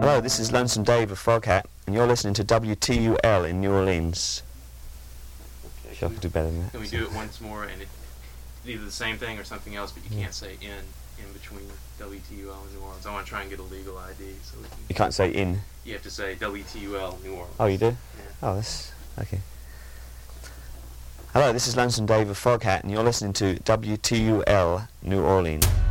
Hello, this is Lonesome Dave of Foghat, and you're listening to WTUL in New Orleans. Okay, Sure, I could do better than that. Can we do it once more, and either the same thing or something else, but you can't say in between WTUL and New Orleans. I want to try and get a legal ID. So we can, You can't say in. you have to say WTUL New Orleans. Oh, you do? Yeah. Oh, that's... okay. Hello, this is Lonesome Dave of Foghat, and you're listening to WTUL New Orleans.